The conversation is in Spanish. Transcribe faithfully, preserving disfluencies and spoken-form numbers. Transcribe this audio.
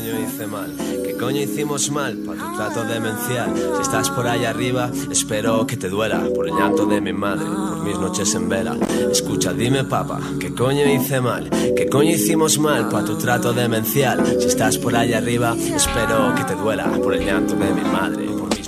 coño hice mal? ¿Qué coño hicimos mal pa' tu trato demencial? Si estás por allá arriba, espero que te duela por el llanto de mi madre, por mis noches en vela. Escucha, dime papa, ¿qué coño hice mal? ¿Qué coño hicimos mal pa' tu trato demencial? Si estás por allá arriba, espero que te duela por el llanto de mi madre.